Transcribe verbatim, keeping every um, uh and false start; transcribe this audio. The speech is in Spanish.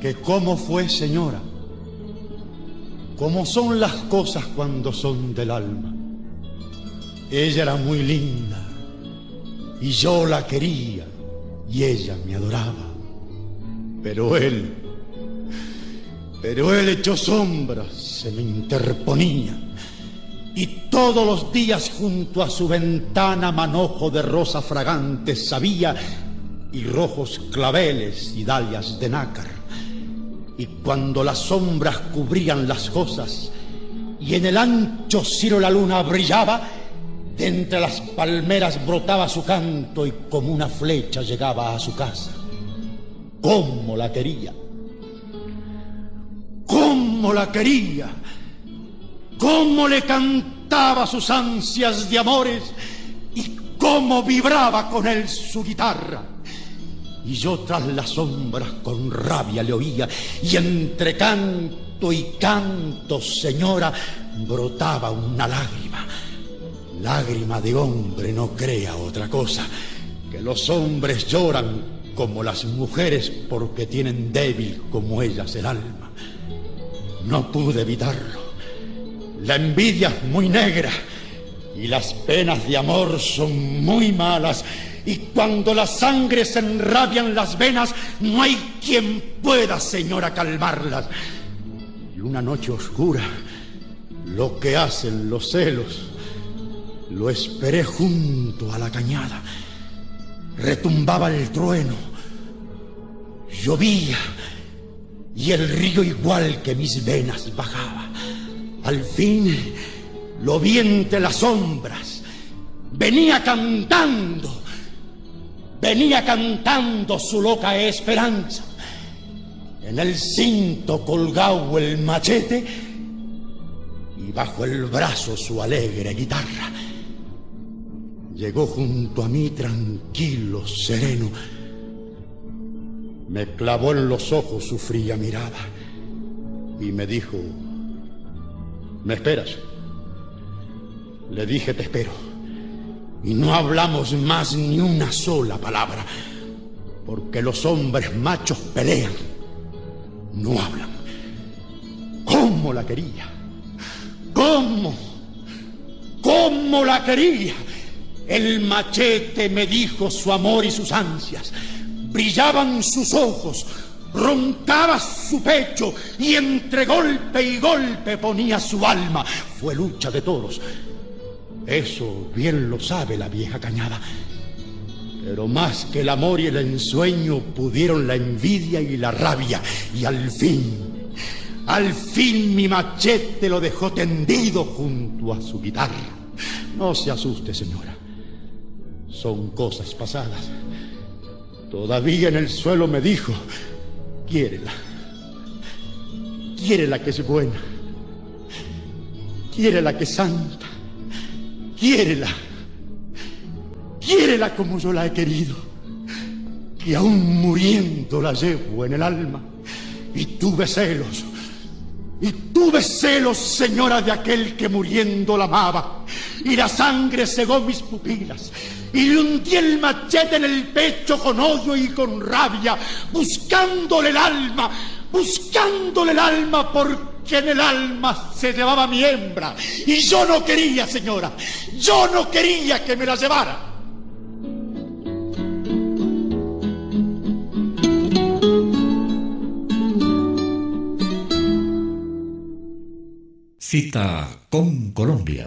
que cómo fue, señora, cómo son las cosas cuando son del alma. Ella era muy linda y yo la quería y ella me adoraba. Pero él, pero él echó sombras, se me interponía. Y todos los días junto a su ventana manojo de rosas fragantes sabía, y rojos claveles y dalias de nácar. Y cuando las sombras cubrían las cosas y en el ancho cielo la luna brillaba, de entre las palmeras brotaba su canto y como una flecha llegaba a su casa. ¡Cómo la quería! ¡Cómo la quería! ¡Cómo le cantaba sus ansias de amores! Y cómo vibraba con él su guitarra. Y yo tras las sombras con rabia le oía, y entre canto y canto, señora, brotaba una lágrima. Lágrima de hombre, no crea otra cosa, que los hombres lloran como las mujeres porque tienen débil como ellas el alma. No pude evitarlo. La envidia es muy negra y las penas de amor son muy malas, y cuando la sangre se enrabian las venas no hay quien pueda, señora, calmarlas. Y una noche oscura, lo que hacen los celos, lo esperé junto a la cañada. Retumbaba el trueno, llovía y el río igual que mis venas bajaba. Al fin lo vi entre las sombras, venía cantando, venía cantando su loca esperanza. En el cinto colgado el machete y bajo el brazo su alegre guitarra. Llegó junto a mí tranquilo, sereno, me clavó en los ojos su fría mirada y me dijo: ¿me esperas? Le dije: te espero. Y no hablamos más ni una sola palabra, porque los hombres machos pelean, no hablan. ¿Cómo la quería? ¿Cómo? ¿Cómo la quería? El machete me dijo su amor y sus ansias. Brillaban sus ojos, roncaba su pecho y entre golpe y golpe ponía su alma. Fue lucha de toros. Eso bien lo sabe la vieja cañada. Pero más que el amor y el ensueño pudieron la envidia y la rabia. Y al fin, al fin mi machete lo dejó tendido junto a su guitarra. No se asuste, señora. Son cosas pasadas. Todavía en el suelo me dijo: quiérela. Quiérela que es buena. Quiérela que es santa. Quiérela. Quiérela como yo la he querido, que aún muriendo la llevo en el alma. Y tuve celos, y tuve celos, señora, de aquel que muriendo la amaba. Y la sangre cegó mis pupilas, y le hundí el machete en el pecho con odio y con rabia, buscándole el alma, buscándole el alma, porque en el alma se llevaba mi hembra. Y yo no quería, señora, yo no quería que me la llevara. Cita con Colombia.